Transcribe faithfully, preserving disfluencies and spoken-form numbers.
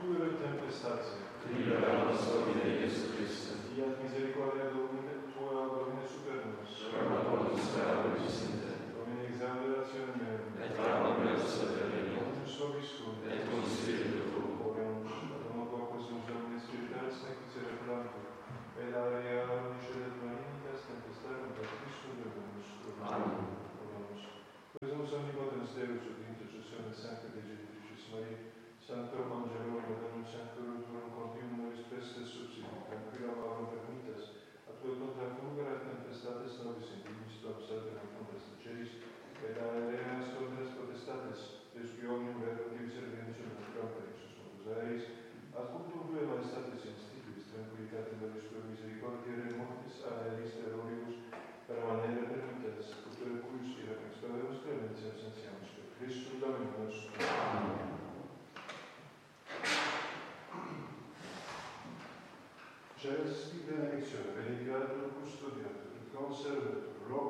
cultura e tempestatie. Libera nos Domine Iesu Christe. Fiat misericordia Domine Tua, Domine super nos. Roma bonus speratum Sinte. Domine examinatione meum. Et labor meus severenium. Dominus vobiscum. Et cum spiritu tuum. Oremus, ad hoc opus uns Domine Spiritus, nec dicere plantum. Et aria omniscient marinitas tempestarum per Christum Dominus. Amen. Oremus. Presumus omnipotens Deus, ut intercessione Sancta Dei Gentricis Maria, Sanctorum Angelorum et annunciam Turum continuum nobis pestes subsidi, tranquilla parum permittas, at quod contra fulgerat tempestates nobis in dimis tuam salve confundas de celis, et aereas contras potestates, Deus qui omnium vero divi servientium naturam per ixus modus aeris, ad cultum Tue majestatis instituis tranquillitatem velis Tue misericordiae mortis aeris terroribus, per manera permittas, cultura cuius ira extodemus clementiam sensiamus per Christum Dominus. Amen. Celestis benedictione, benedicatur, custodiatur, et conservatur,